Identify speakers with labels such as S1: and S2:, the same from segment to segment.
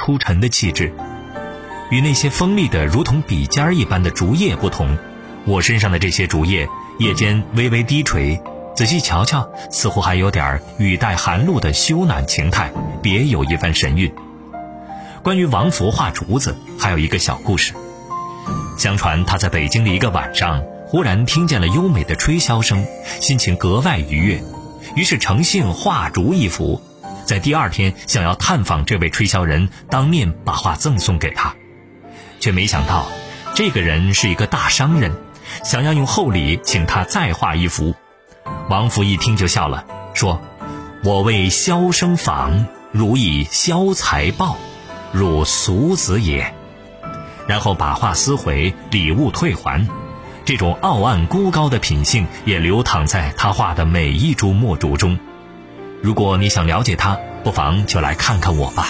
S1: 出尘的气质。与那些锋利的如同笔尖一般的竹叶不同，我身上的这些竹叶叶尖微微低垂，仔细瞧瞧，似乎还有点语带寒露的羞赧情态，别有一番神韵。关于王弗画竹子，还有一个小故事。相传他在北京的一个晚上，忽然听见了优美的吹箫声，心情格外愉悦，于是乘兴画竹一幅，在第二天想要探访这位吹箫人，当面把画赠送给他。却没想到这个人是一个大商人，想要用厚礼请他再画一幅。王弗一听就笑了，说：我为箫声访，如以箫财报，汝俗子也。然后把画撕回，礼物退还。这种傲岸孤高的品性也流淌在他画的每一株墨竹中。如果你想了解他，不妨就来看看我吧。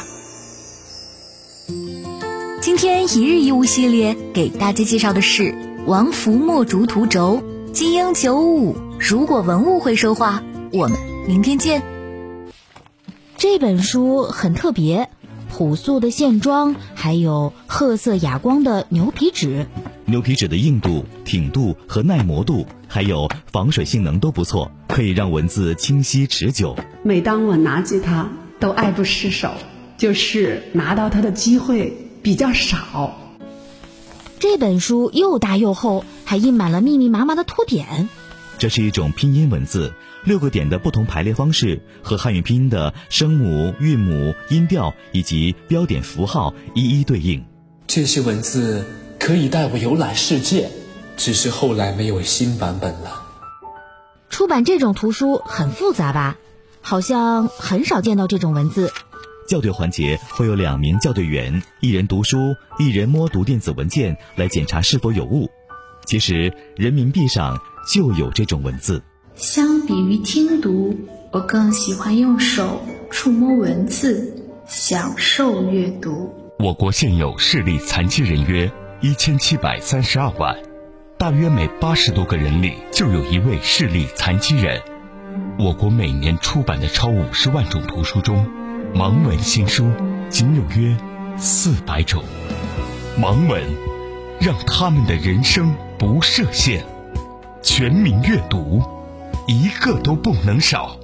S2: 今天一日一物系列给大家介绍的是王弗墨竹图轴，金鹰955。如果文物会说话，我们明天见。
S3: 这本书很特别，朴素的线装，还有褐色哑光的牛皮纸。
S4: 牛皮纸的硬度、挺度和耐磨度，还有防水性能都不错，可以让文字清晰持久。
S5: 每当我拿起它，都爱不释手，就是拿到它的机会比较少。
S3: 这本书又大又厚，还印满了密密麻麻的图点。
S4: 这是一种拼音文字，6个点的不同排列方式和汉语拼音的声母、韵母、音调以及标点符号一一对应。
S6: 这些文字可以带我游览世界，只是后来没有新版本了。
S3: 出版这种图书很复杂吧？好像很少见到这种文字。
S4: 校对环节会有2名校对员，一人读书，一人摸读电子文件来检查是否有误。其实人民币上就有这种文字。
S7: 相比于听读，我更喜欢用手触摸文字，享受阅读。
S8: 我国现有视力残疾人约1732万，大约每80多个人里就有一位视力残疾人。我国每年出版的超50万种图书中，盲文新书仅有约400种。盲文让他们的人生不设限，全民阅读，一个都不能少。